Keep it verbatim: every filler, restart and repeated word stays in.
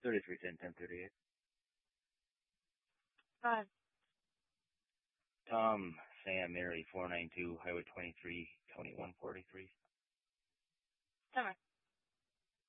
thirty-three ten ten thirty-eight. Go ahead. Tom, Sam, Mary, four nine two, Highway twenty-three, County one forty-three. Summer.